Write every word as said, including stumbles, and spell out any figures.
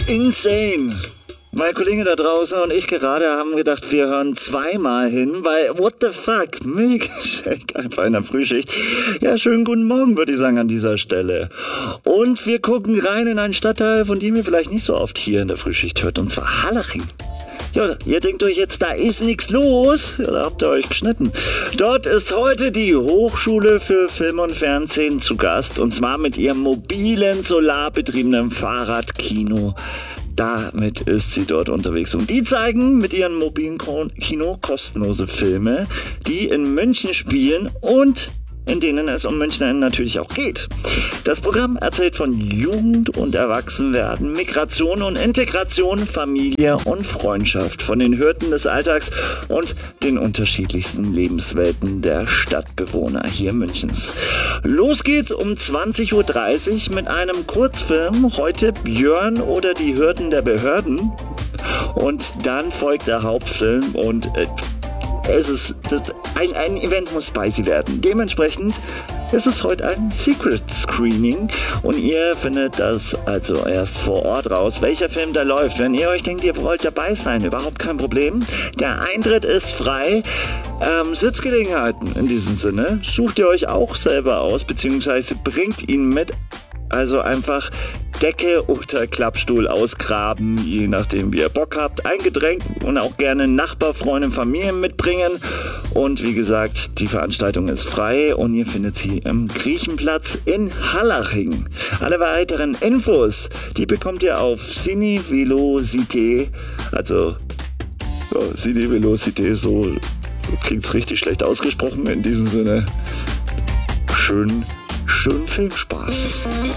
Insane. Mein Kollege da draußen und ich gerade haben gedacht, wir hören zweimal hin, weil what the fuck, Milkshake einfach in der Frühschicht. Ja, schönen guten Morgen, würde ich sagen an dieser Stelle. Und wir gucken rein in einen Stadtteil, von dem ihr vielleicht nicht so oft hier in der Frühschicht hört, und zwar Harlaching. Ja, ihr denkt euch jetzt, da ist nichts los. Ja, da habt ihr euch geschnitten. Dort ist heute die Hochschule für Film und Fernsehen zu Gast, und zwar mit ihrem mobilen, solarbetriebenen Fahrradkino. Damit ist sie dort unterwegs. Und die zeigen mit ihrem mobilen Kino kostenlose Filme, die in München spielen und in denen es um Münchner natürlich auch geht. Das Programm erzählt von Jugend und Erwachsenwerden, Migration und Integration, Familie und Freundschaft, von den Hürden des Alltags und den unterschiedlichsten Lebenswelten der Stadtbewohner hier Münchens. Los geht's um zwanzig Uhr dreißig mit einem Kurzfilm, heute Björn oder die Hürden der Behörden. Und dann folgt der Hauptfilm und äh, Es ist, das, ein, ein Event muss spicy werden. Dementsprechend ist es heute ein Secret Screening und ihr findet das also erst vor Ort raus, welcher Film da läuft. Wenn ihr euch denkt, ihr wollt dabei sein, überhaupt kein Problem. Der Eintritt ist frei. Ähm, Sitzgelegenheiten in diesem Sinne sucht ihr euch auch selber aus, beziehungsweise bringt ihn mit. Also einfach Decke oder Klappstuhl ausgraben, je nachdem wie ihr Bock habt. Ein Getränk und auch gerne Nachbar, Freunde, Familien mitbringen. Und wie gesagt, die Veranstaltung ist frei und ihr findet sie im Griechenplatz in Harlaching. Alle weiteren Infos, die bekommt ihr auf Cine Velocité, also ja, Cine Velocité, so klingt's richtig schlecht ausgesprochen. In diesem Sinne, schön, schön Filmspaß.